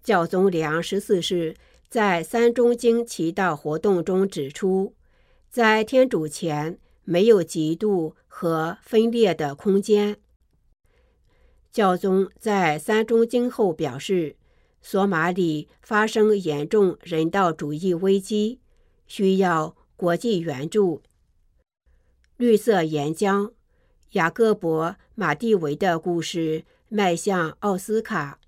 教宗里昂14世在三中经祈祷活动中指出，在天主前没有嫉妒和分裂的空间。教宗在三中经后表示，索马里发生严重人道主义危机，需要国际援助。绿色岩浆，雅各伯·马蒂维的故事迈向奥斯卡。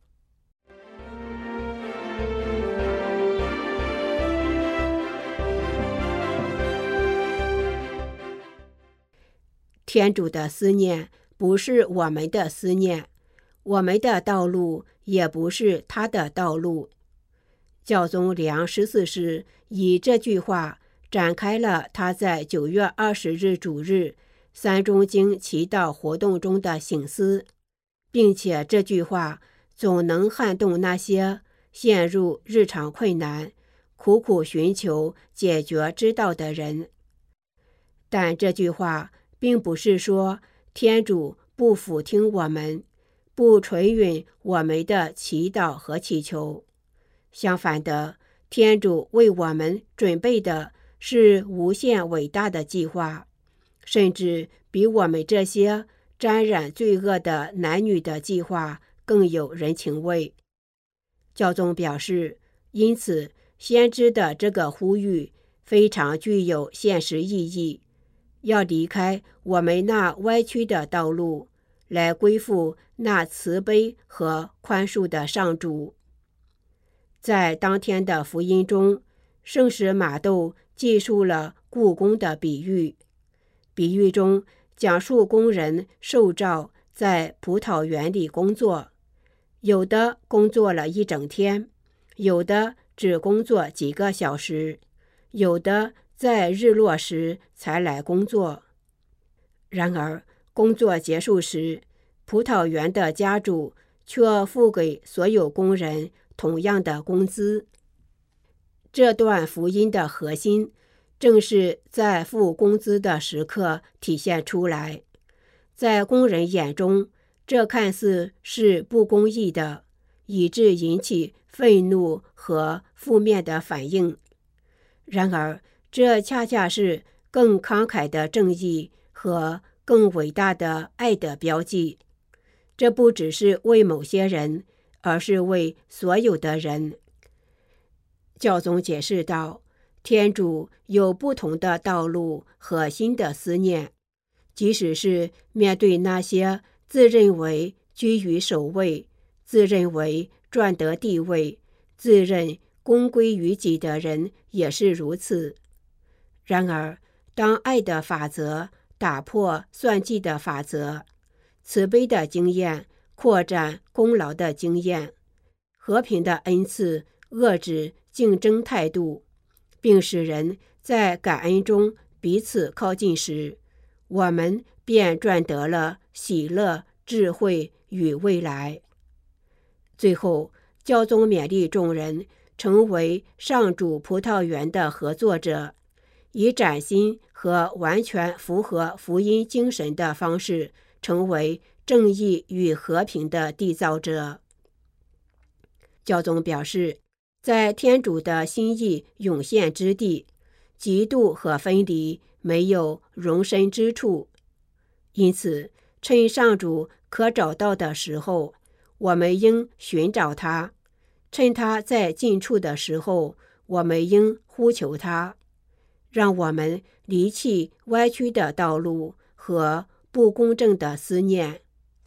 天主的思念不是我们的思念，我们的道路也不是他的道路。教宗里昂14世以这句话展开了他在9月20日主日三中经祈祷活动中的省思，并且这句话总能撼动那些陷入日常困难、苦苦寻求解决之道的人。但这句话并不是说天主不俯听我们，不垂允我们的祈祷和祈求。相反的，天主为我们准备的是无限伟大的计划，甚至比我们这些沾染罪恶的男女的计划更有人情味。教宗表示，因此先知的这个呼吁非常具有现实意义，要离开我们那歪曲的道路，来归附那慈悲和宽恕的上主。在当天的福音中，圣使马窦记述了雇工的比喻。比喻中讲述工人受召在葡萄园里工作，有的工作了一整天，有的只工作几个小时，有的在日落时才来工作。然而，工作结束时，葡萄园的家主却付给所有工人同样的工资。这段福音的核心正是在付工资的时刻体现出来。在工人眼中，这看似是不公义的，以致引起愤怒和负面的反应。然而，这恰恰是更慷慨的正义和更伟大的爱的标记。这不只是为某些人，而是为所有的人。教宗解释道，天主有不同的道路和新的思念，即使是面对那些自认为居于首位、自认为赚得地位、自认功归于己的人也是如此。然而，当爱的法则打破算计的法则，慈悲的经验扩展功劳的经验，和平的恩赐遏制竞争态度，并使人在感恩中彼此靠近时，我们便赚得了喜乐、智慧与未来。最后，教宗勉励众人成为上主葡萄园的合作者，以崭新和完全符合福音精神的方式成为正义与和平的缔造者。教宗表示，在天主的心意涌现之地，嫉妒和分离没有容身之处。因此，趁上主可找到的时候，我们应寻找他；趁他在近处的时候，我们应呼求他。让我们离弃歪曲的道路和不公正的思念。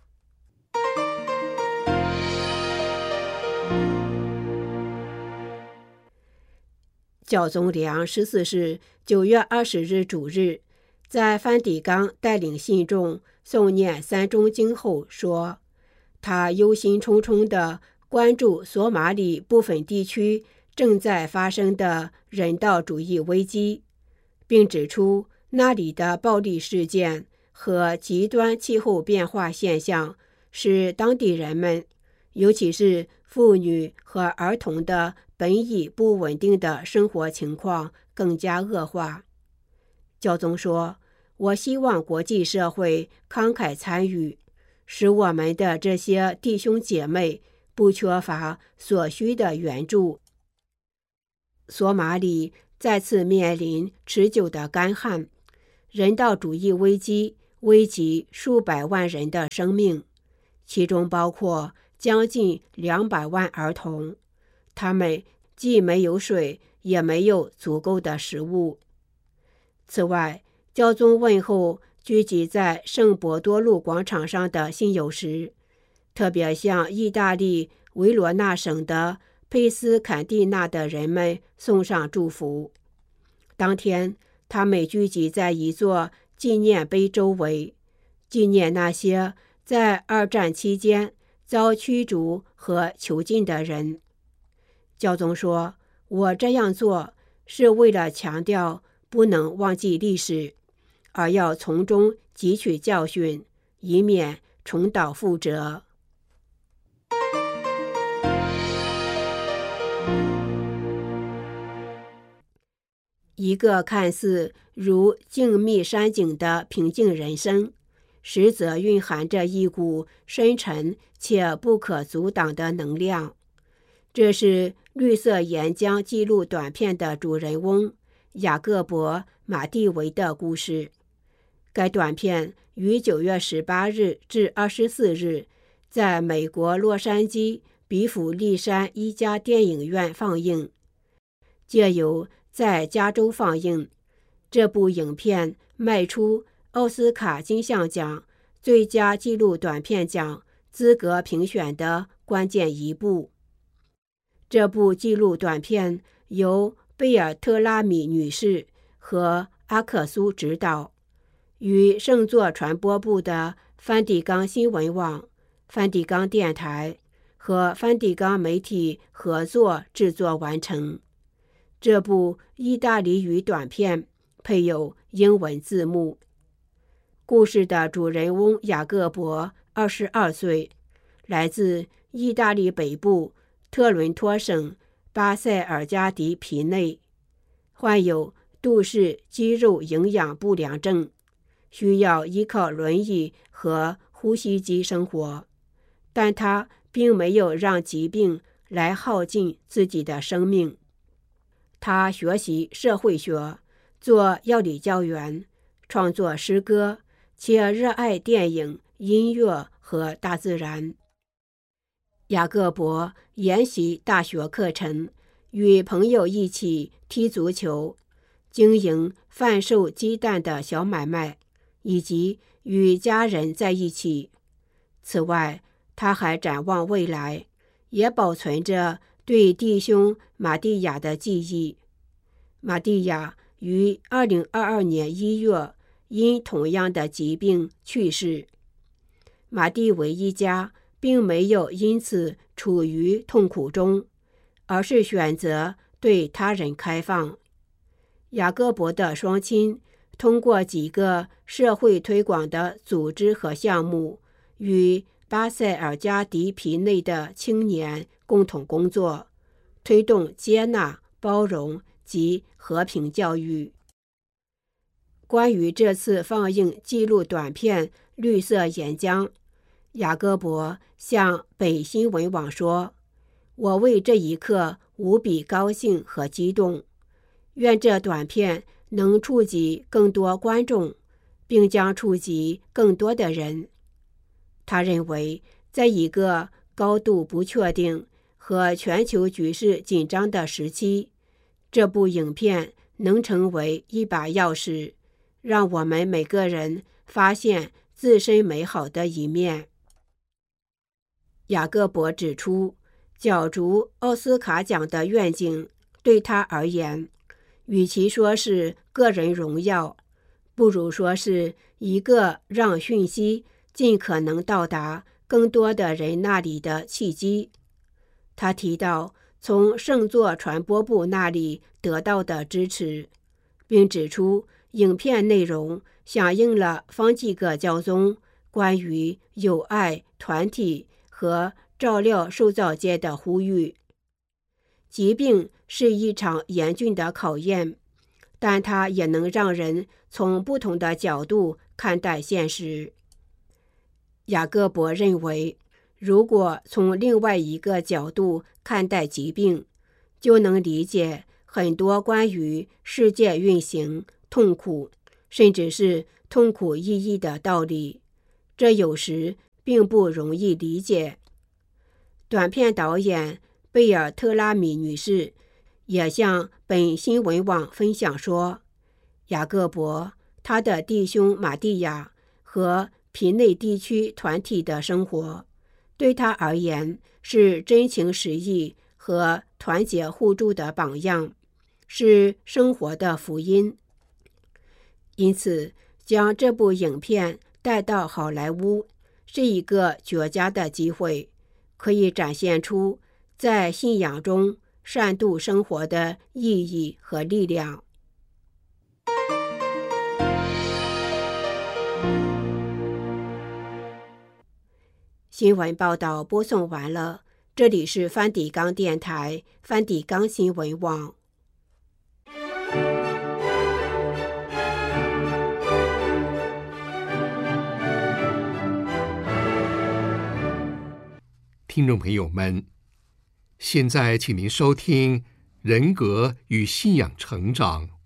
教宗里昂14世9月20日主日，在梵蒂冈带领信众诵念三中经后说，他忧心忡忡地关注索马里部分地区正在发生的人道主义危机，并指出那里的暴力事件和极端气候变化现象使当地人们，尤其是妇女和儿童的本已不稳定的生活情况更加恶化。教宗说，我希望国际社会慷慨参与，使我们的这些弟兄姐妹不缺乏所需的援助。索马里再次面临持久的干旱，人道主义危机危及数百万人的生命，其中包括将近200万儿童，他们既没有水，也没有足够的食物。此外，教宗问候聚集在圣伯多禄广场上的信友时，特别向意大利维罗纳省的佩斯坎蒂纳的人们送上祝福。当天，他们聚集在一座纪念碑周围，纪念那些在2战期间遭驱逐和囚禁的人。教宗说，我这样做是为了强调不能忘记历史，而要从中汲取教训，以免重蹈覆辙。一个看似如静谧山景的平静人生，实则蕴含着一股深沉且不可阻挡的能量。这是绿色岩浆纪录短片的主人翁雅各伯·马蒂维的故事。该短片于9月18日至24日在美国洛杉矶比弗利山一家电影院放映。借由在加州放映，这部影片迈出奥斯卡金像奖最佳纪录短片奖资格评选的关键一步。这部纪录短片由贝尔特拉米女士和阿克苏执导，与圣座传播部的梵蒂冈新闻网、梵蒂冈电台和梵蒂冈媒体合作制作完成。这部意大利语短片配有英文字幕。故事的主人翁雅各伯22岁，来自意大利北部特伦托省巴塞尔加迪皮内，患有杜氏肌肉营养不良症，需要依靠轮椅和呼吸机生活，但他并没有让疾病来耗尽自己的生命。他学习社会学，做药理教员，创作诗歌，且热爱电影、音乐和大自然。雅各伯研习大学课程，与朋友一起踢足球，经营贩售鸡蛋的小买卖，以及与家人在一起。此外，他还展望未来，也保存着对弟兄马蒂亚的记忆。马蒂亚于2022年1月因同样的疾病去世。马蒂维一家并没有因此处于痛苦中，而是选择对他人开放。雅各伯的双亲通过几个社会推广的组织和项目，与巴塞尔加迪皮内的青年共同工作，推动接纳、包容及和平教育。关于这次放映纪录短片《绿色岩浆》，雅各伯向北新闻网说：“我为这一刻无比高兴和激动，愿这短片能触及更多观众，并将触及更多的人。”他认为，在一个高度不确定和全球局势紧张的时期，这部影片能成为一把钥匙，让我们每个人发现自身美好的一面。雅各伯指出，角逐奥斯卡奖的愿景对他而言，与其说是个人荣耀，不如说是一个让讯息尽可能到达更多的人那里的契机。他提到从圣座传播部那里得到的支持，并指出影片内容响应了方济各教宗关于友爱、团体和照料受造界的呼吁。疾病是一场严峻的考验，但它也能让人从不同的角度看待现实。雅各伯认为， 如果从另外一个角度看待疾病，就能理解很多关于世界运行、痛苦，甚至是痛苦意义的道理。这有时并不容易理解。短片导演贝尔特拉米女士也向本新闻网分享说，雅各伯、他的弟兄马蒂亚和皮内地区团体的生活，对他而言是真情实意和团结互助的榜样，是生活的福音。因此，将这部影片带到好莱坞是一个绝佳的机会，可以展现出在信仰中善度生活的意义和力量。新闻报道播送完了，这里是梵蒂冈电台梵蒂冈新闻网。 听众朋友们，现在请您收听《人格与信仰成长》